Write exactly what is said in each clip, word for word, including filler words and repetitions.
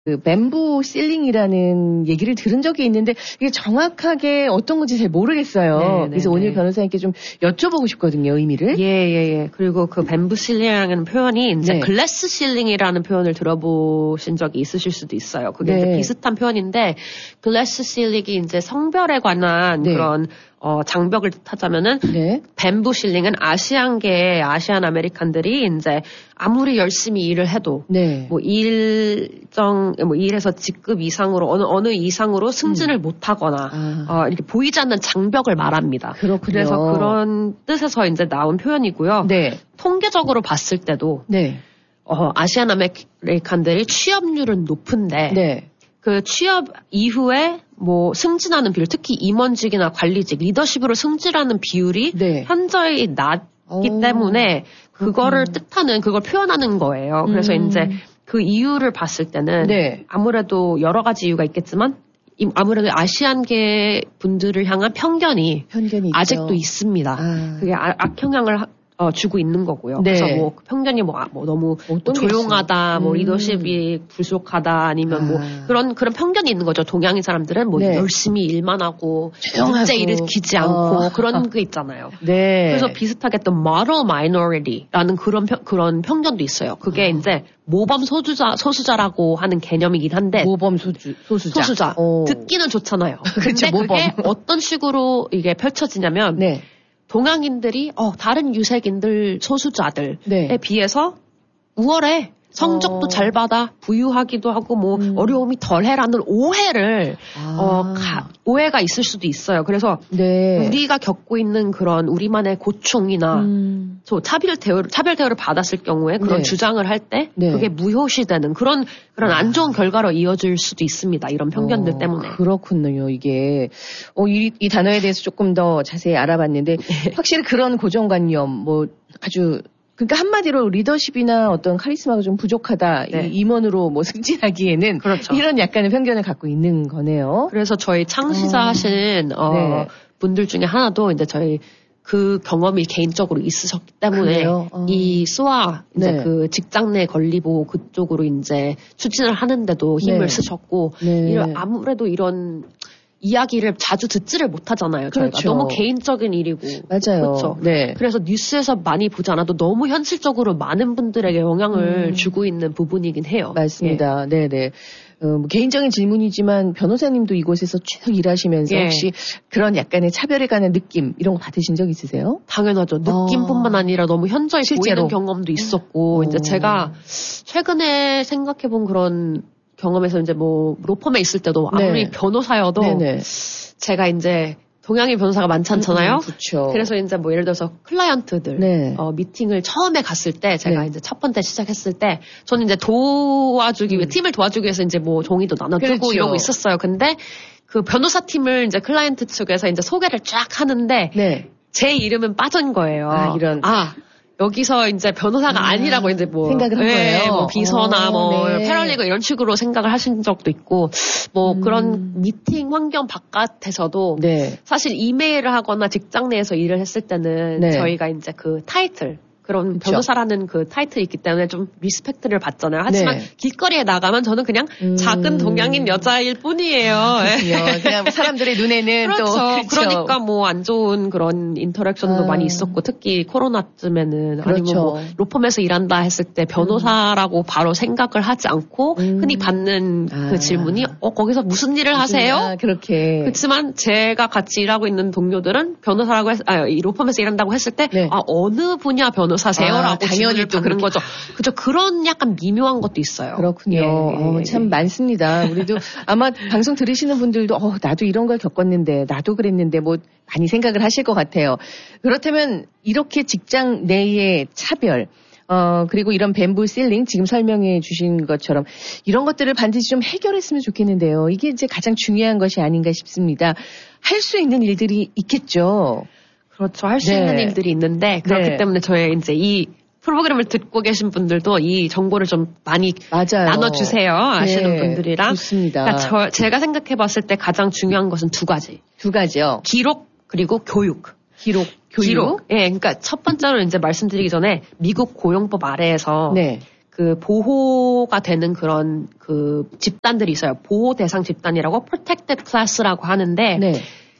그 뱀부 실링이라는 얘기를 들은 적이 있는데 이게 정확하게 어떤 건지 잘 모르겠어요. 네, 그래서 네, 오늘 네. 변호사님께 좀 여쭤보고 싶거든요, 의미를. 예, 예, 예. 그리고 그 뱀부 실링이라는 표현이 이제 네. 글래스 실링이라는 표현을 들어보신 적이 있으실 수도 있어요. 그게 네. 이제 비슷한 표현인데 글래스 실링이 이제 성별에 관한 네. 그런 어, 장벽을 뜻하자면은, 네. 뱀부 실링은 아시안계의 아시안 아메리칸들이 이제 아무리 열심히 일을 해도, 네. 뭐 일정, 뭐 일에서 직급 이상으로, 어느, 어느 이상으로 승진을 음. 못 하거나, 아. 어, 이렇게 보이지 않는 장벽을 말합니다. 그렇군요. 그래서 그런 뜻에서 이제 나온 표현이고요. 네. 통계적으로 봤을 때도, 네. 어, 아시안 아메리칸들이 취업률은 높은데, 네. 그 취업 이후에 뭐 승진하는 비율, 특히 임원직이나 관리직, 리더십으로 승진하는 비율이 네. 현저히 낮기 오. 때문에 그거를 음. 뜻하는, 그걸 표현하는 거예요. 그래서 음. 이제 그 이유를 봤을 때는 네. 아무래도 여러 가지 이유가 있겠지만 아무래도 아시안계 분들을 향한 편견이, 편견이 아직도 있습니다. 아. 그게 악영향을 어, 주고 있는 거고요. 네. 그래서 뭐 편견이 뭐, 뭐 너무 뭐 조용하다, 음. 뭐 리더십이 부족하다, 아니면 아. 뭐 그런 그런 편견이 있는 거죠. 동양인 사람들은 뭐 네. 열심히 일만 하고 문제 일으키지 않고 어. 그런 게 있잖아요. 네. 그래서 비슷하게 또 model minority라는 그런 편, 그런 편견도 있어요. 그게 어. 이제 모범 소수자 소수자라고 하는 개념이긴 한데 모범 소주, 소수자. 소수자. 오. 듣기는 좋잖아요. 그렇죠. 근데 모범. 그게 어떤 식으로 이게 펼쳐지냐면. 네. 동양인들이 어 다른 유색인들 소수자들에 네. 비해서 우월해. 성적도 어. 잘 받아. 부유하기도 하고 뭐 음. 어려움이 덜해라는 오해를 아. 어, 가, 오해가 있을 수도 있어요. 그래서 네. 우리가 겪고 있는 그런 우리만의 고충이나 음. 저 차별 대우를 차별 대우를 받았을 경우에 그런 네. 주장을 할 때 네. 그게 무효시되는 그런 그런 안 좋은 결과로 이어질 수도 있습니다. 이런 편견들 어, 때문에. 그렇군요. 이게 어, 이, 이 단어에 대해서 조금 더 자세히 알아봤는데 확실히 그런 고정관념 뭐 아주 그러니까 한마디로 리더십이나 어떤 카리스마가 좀 부족하다. 네. 이 임원으로 뭐 승진하기에는 그렇죠. 이런 약간의 편견을 갖고 있는 거네요. 그래서 저희 창시자 어. 하신 어, 네. 분들 중에 하나도 이제 저희 그 경험이 개인적으로 있으셨기 때문에 어. 이 스와 이제 네. 그 직장 내 권리보호 그쪽으로 이제 추진을 하는데도 힘을 네. 쓰셨고 네. 이런 아무래도 이런 이야기를 자주 듣지를 못하잖아요. 저희가 그렇죠. 너무 개인적인 일이고. 맞아요. 그렇죠. 네. 그래서 뉴스에서 많이 보지 않아도 너무 현실적으로 많은 분들에게 영향을 음. 주고 있는 부분이긴 해요. 맞습니다. 네, 네. 어, 뭐 개인적인 질문이지만 변호사님도 이곳에서 쭉 일하시면서 예. 혹시 그런 약간의 차별에 관한 느낌 이런 거 받으신 적 있으세요? 당연하죠. 느낌뿐만 아니라 너무 현저히 실제로? 보이는 경험도 있었고 오. 이제 제가 최근에 생각해본 그런 경험에서 이제 뭐 로펌에 있을 때도 아무리 네. 변호사여도 네네. 제가 이제 동양인 변호사가 많지 않잖아요. 음, 그렇죠. 그래서 이제 뭐 예를 들어서 클라이언트들 네. 어, 미팅을 처음에 갔을 때 제가 네. 이제 첫 번째 시작했을 때 저는 이제 도와주기 위해 음. 팀을 도와주기 위해서 이제 뭐 종이도 나눠주고 그렇죠. 이러고 있었어요. 근데 그 변호사 팀을 이제 클라이언트 측에서 이제 소개를 쫙 하는데 네. 제 이름은 빠진 거예요. 아, 이런. 아. 여기서 이제 변호사가 아, 아니라고 이제 뭐 생각을 한 네, 거예요. 뭐 비서나 오, 뭐 네. 패럴리그 이런 식으로 생각을 하신 적도 있고 뭐 음. 그런 미팅 환경 바깥에서도 네. 사실 이메일을 하거나 직장 내에서 일을 했을 때는 네. 저희가 이제 그 타이틀 그런 그쵸. 변호사라는 그 타이틀이 있기 때문에 좀 리스펙트를 받잖아요. 하지만 네. 길거리에 나가면 저는 그냥 음. 작은 동양인 여자일 뿐이에요. 그렇군요. 그냥 사람들의 눈에는 그렇죠. 또 그렇죠. 그러니까 뭐 안 좋은 그런 인터랙션도 아. 많이 있었고 특히 코로나쯤에는 그렇죠. 아니면 뭐 로펌에서 일한다 했을 때 변호사라고 음. 바로 생각을 하지 않고 음. 흔히 받는 아. 그 질문이 어 거기서 무슨 일을 무슨, 하세요? 아, 그렇게. 그렇지만 제가 같이 일하고 있는 동료들은 변호사라고 했, 아, 이 로펌에서 일한다고 했을 때 네. 아, 어느 분야 변호사 사세요라고 아, 당연히 또 그런 거죠. 그죠. 그런 약간 미묘한 것도 있어요. 그렇군요. 예, 어, 예, 참 예. 많습니다. 우리도 아마 방송 들으시는 분들도 어, 나도 이런 걸 겪었는데 나도 그랬는데 뭐 많이 생각을 하실 것 같아요. 그렇다면 이렇게 직장 내의 차별 어, 그리고 이런 뱀부 실링 지금 설명해 주신 것처럼 이런 것들을 반드시 좀 해결했으면 좋겠는데요. 이게 이제 가장 중요한 것이 아닌가 싶습니다. 할 수 있는 일들이 있겠죠. 그렇죠. 할 수 네. 있는 일들이 있는데 그렇기 네. 때문에 저희 이제 이 프로그램을 듣고 계신 분들도 이 정보를 좀 많이 맞아요. 나눠주세요. 아시는 네. 분들이랑. 좋습니다. 그러니까 저, 제가 생각해봤을 때 가장 중요한 것은 두 가지. 두 가지요. 기록 그리고 교육. 기록, 교육. 기록. 예, 그러니까 첫 번째로 이제 말씀드리기 전에 미국 고용법 아래에서 네. 그 보호가 되는 그런 그 집단들이 있어요. 보호 대상 집단이라고 protected class라고 하는데 네.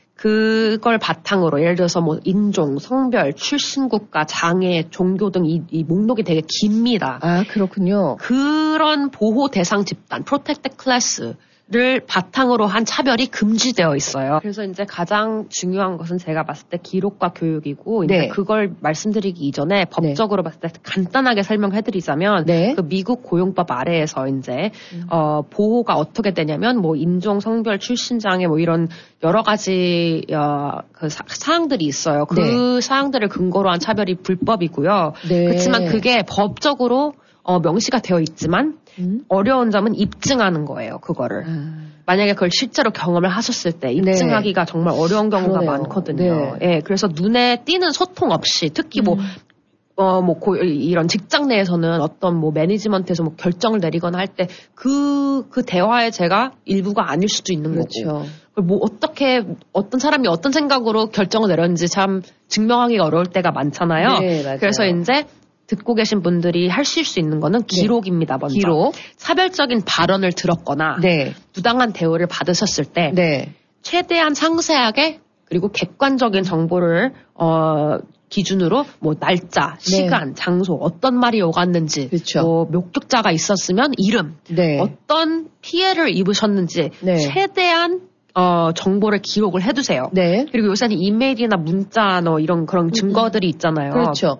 그걸 바탕으로 예를 들어서 뭐 인종, 성별, 출신 국가, 장애, 종교 등 이 이 목록이 되게 깁니다. 아, 그렇군요. 그런 보호 대상 집단 protected class 를 바탕으로 한 차별이 금지되어 있어요. 그래서 이제 가장 중요한 것은 제가 봤을 때 기록과 교육이고, 네. 이제 그걸 말씀드리기 이전에 법적으로 네. 봤을 때 간단하게 설명해드리자면, 네. 그 미국 고용법 아래에서 이제 음. 어, 보호가 어떻게 되냐면, 뭐 인종, 성별, 출신 장애, 뭐 이런 여러 가지 어, 그 사, 사항들이 있어요. 그 네. 사항들을 근거로 한 차별이 불법이고요. 네. 그렇지만 그게 법적으로 어, 명시가 되어 있지만. 음? 어려운 점은 입증하는 거예요, 그거를. 음. 만약에 그걸 실제로 경험을 하셨을 때 입증하기가 네. 정말 어려운 경우가 그러네요. 많거든요. 네. 예, 그래서 눈에 띄는 소통 없이 특히 뭐, 음. 어, 뭐, 고, 이런 직장 내에서는 어떤 뭐 매니지먼트에서 뭐 결정을 내리거나 할 때 그, 그 대화의 제가 일부가 아닐 수도 있는 그렇죠. 거고. 뭐 어떻게, 어떤 사람이 어떤 생각으로 결정을 내렸는지 참 증명하기가 어려울 때가 많잖아요. 네, 맞아요. 그래서 이제 듣고 계신 분들이 하실 수 있는 거는 기록입니다. 먼저. 기록. 차별적인 발언을 들었거나 네. 부당한 대우를 받으셨을 때 네. 최대한 상세하게 그리고 객관적인 정보를 어, 기준으로 뭐 날짜, 시간, 네. 장소, 어떤 말이 오갔는지, 그렇죠. 뭐 목격자가 있었으면 이름, 네. 어떤 피해를 입으셨는지 네. 최대한 어, 정보를 기록을 해두세요. 네. 그리고 요새는 이메일이나 문자, 뭐 이런 그런 증거들이 있잖아요. 그렇죠.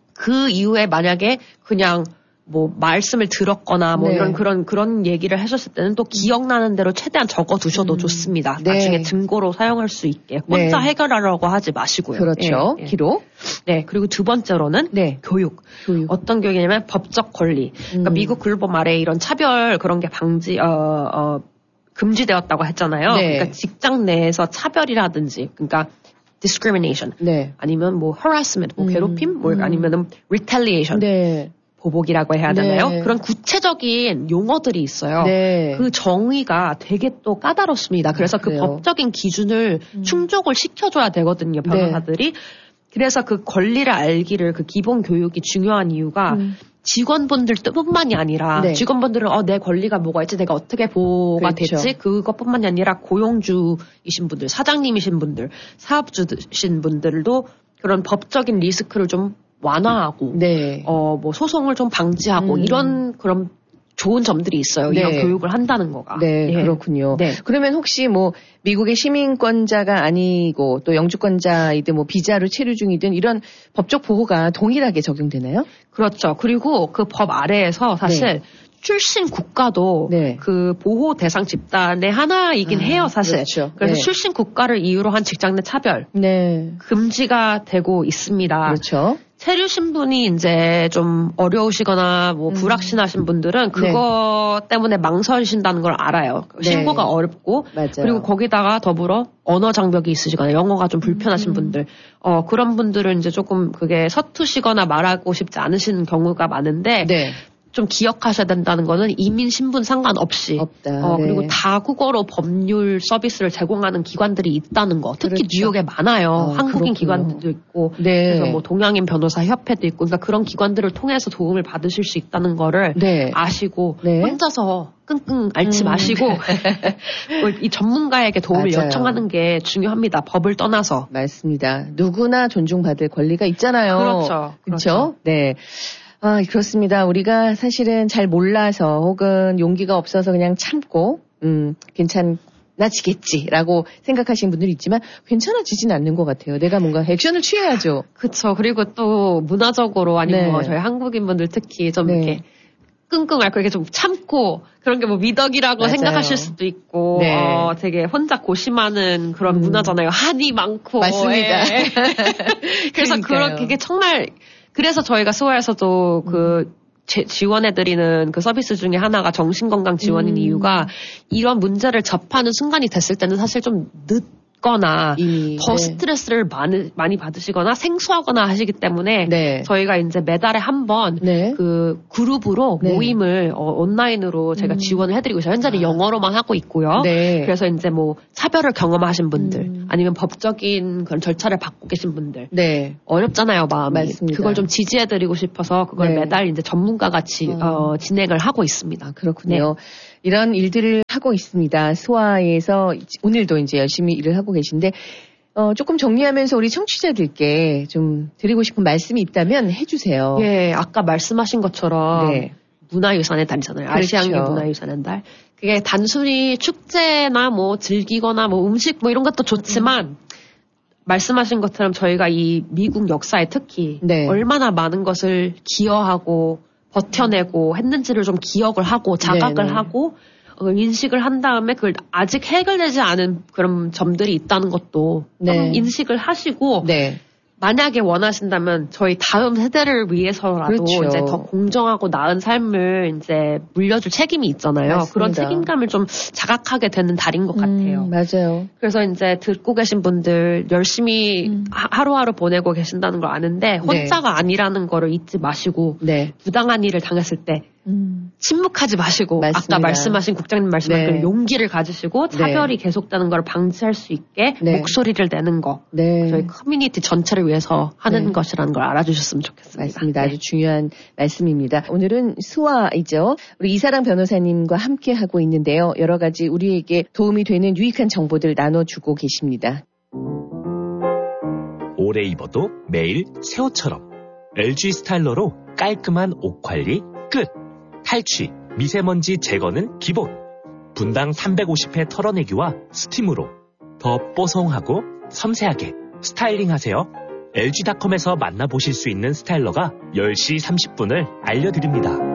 그 이후에 만약에 그냥 뭐 말씀을 들었거나 뭐 네. 이런 그런 그런 얘기를 하셨을 때는 또 기억나는 대로 최대한 적어 두셔도 음. 좋습니다. 네. 나중에 증거로 사용할 수 있게 혼자 네. 해결하려고 하지 마시고요. 그렇죠. 예, 예. 기록. 네. 그리고 두 번째로는 네. 교육. 교육. 어떤 교육이냐면 법적 권리. 그러니까 음. 미국 글법 아래 이런 차별 그런 게 방지 어, 어 금지되었다고 했잖아요. 네. 그러니까 직장 내에서 차별이라든지 그러니까 discrimination. 네. 아니면 뭐 harassment, 뭐 괴롭힘, 음, 뭐 아니면은 retaliation. 네. 보복이라고 해야 되나요? 네. 그런 구체적인 용어들이 있어요. 네. 그 정의가 되게 또 까다롭습니다. 그래서 아, 그 법적인 기준을 음. 충족을 시켜줘야 되거든요, 변호사들이. 네. 그래서 그 권리를 알기를 그 기본 교육이 중요한 이유가 음. 직원분들뿐만이 아니라 네. 직원분들은 어, 내 권리가 뭐가 있지 내가 어떻게 보호가 그렇죠. 됐지 그것뿐만이 아니라 고용주이신 분들 사장님이신 분들 사업주신 분들도 그런 법적인 리스크를 좀 완화하고 네. 어, 뭐 소송을 좀 방지하고 음. 이런 그런 좋은 점들이 있어요. 네. 이런 교육을 한다는 거가. 네, 네. 그렇군요. 네. 그러면 혹시 뭐 미국의 시민권자가 아니고 또 영주권자이든 뭐 비자로 체류 중이든 이런 법적 보호가 동일하게 적용되나요? 그렇죠. 그리고 그 법 아래에서 사실 네. 출신 국가도 네. 그 보호 대상 집단의 하나이긴 아, 해요, 사실. 그렇죠. 그래서 네. 출신 국가를 이유로 한 직장 내 차별 네. 금지가 되고 있습니다. 그렇죠. 체류 신분이 이제 좀 어려우시거나 뭐 음. 불확실하신 분들은 그거 네. 때문에 망설이신다는 걸 알아요. 네. 신고가 어렵고 맞아요. 그리고 거기다가 더불어 언어 장벽이 있으시거나 영어가 좀 불편하신 음. 분들 어 그런 분들은 이제 조금 그게 서투시거나 말하고 싶지 않으신 경우가 많은데 네. 좀 기억하셔야 된다는 거는 이민 신분 상관없이 없다. 어, 네. 그리고 다국어로 법률 서비스를 제공하는 기관들이 있다는 거. 특히 그렇죠. 뉴욕에 많아요. 어, 한국인 그렇군요. 기관들도 있고 네. 그래서 뭐 동양인 변호사 협회도 있고 그러니까 그런 기관들을 통해서 도움을 받으실 수 있다는 거를 네. 아시고 네. 혼자서 끙끙 앓지 음. 마시고 이 전문가에게 도움을 맞아요. 요청하는 게 중요합니다. 법을 떠나서. 맞습니다. 누구나 존중받을 권리가 있잖아요. 그렇죠. 그렇죠. 그렇죠? 네. 아, 그렇습니다. 우리가 사실은 잘 몰라서 혹은 용기가 없어서 그냥 참고, 음, 괜찮아지겠지라고 생각하시는 분들이 있지만 괜찮아지진 않는 것 같아요. 내가 뭔가 액션을 취해야죠. 그렇죠. 그리고 또 문화적으로 아니면 네. 뭐 저희 한국인 분들 특히 좀 네. 이렇게 끙끙 앓고 이렇게 좀 참고 그런 게 뭐 미덕이라고 맞아요. 생각하실 수도 있고 네. 어, 되게 혼자 고심하는 그런 음. 문화잖아요. 한이 많고. 맞습니다. 예. 그래서 그런 그게 정말 그래서 저희가 스와에서도 음. 그 제, 지원해드리는 그 서비스 중에 하나가 정신건강 지원인 음. 이유가 이런 문제를 접하는 순간이 됐을 때는 사실 좀 늦, 있거나 이미, 더 네. 스트레스를 많이, 많이 받으시거나 생소하거나 하시기 때문에 네. 저희가 이제 매달에 한 번 네. 그 그룹으로 네. 모임을 어, 온라인으로 제가 음. 지원을 해드리고 있어요. 현재는 아. 영어로만 하고 있고요. 네. 그래서 이제 뭐 차별을 경험하신 분들 음. 아니면 법적인 그런 절차를 받고 계신 분들 네. 어렵잖아요, 마음이. 맞습니다. 그걸 좀 지지해드리고 싶어서 그걸 네. 매달 이제 전문가 같이 어. 어, 진행을 하고 있습니다. 아, 그렇군요. 네. 이런 일들을 하고 있습니다. 스와에서 오늘도 이제 열심히 일을 하고 계신데 어, 조금 정리하면서 우리 청취자들께 좀 드리고 싶은 말씀이 있다면 해주세요. 예, 아까 말씀하신 것처럼 네. 문화유산의 달이잖아요. 그렇죠. 아시아계 문화유산의 달. 그게 단순히 축제나 뭐 즐기거나 뭐 음식 뭐 이런 것도 좋지만 음. 말씀하신 것처럼 저희가 이 미국 역사에 특히 네. 얼마나 많은 것을 기여하고 버텨내고 했는지를 좀 기억을 하고 자각을 네네. 하고 어, 인식을 한 다음에 그걸 아직 해결되지 않은 그런 점들이 있다는 것도 네. 좀 인식을 하시고 네. 만약에 원하신다면 저희 다음 세대를 위해서라도 그렇죠. 이제 더 공정하고 나은 삶을 이제 물려줄 책임이 있잖아요. 맞습니다. 그런 책임감을 좀 자각하게 되는 달인 것 같아요. 음, 맞아요. 그래서 이제 듣고 계신 분들 열심히 음. 하, 하루하루 보내고 계신다는 걸 아는데 혼자가 네. 아니라는 거를 잊지 마시고 네. 부당한 일을 당했을 때 음. 침묵하지 마시고 맞습니다. 아까 말씀하신 국장님 말씀하신 네. 용기를 가지시고 차별이 네. 계속되는 걸 방지할 수 있게 네. 목소리를 내는 거 네. 저희 커뮤니티 전체를 위해서 하는 네. 것이라는 걸 알아주셨으면 좋겠습니다. 맞습니다. 네. 아주 중요한 말씀입니다. 오늘은 스와이죠. 우리 이사랑 변호사님과 함께 하고 있는데요. 여러 가지 우리에게 도움이 되는 유익한 정보들 나눠주고 계십니다. 오래 입어도 매일 새 옷처럼 엘지 스타일러로 깔끔한 옷 관리 끝. 탈취, 미세먼지 제거는 기본. 분당 삼백오십 회 털어내기와 스팀으로 더 뽀송하고 섬세하게 스타일링하세요. 엘지닷컴에서 만나보실 수 있는 스타일러가 열 시 삼십 분을 알려드립니다.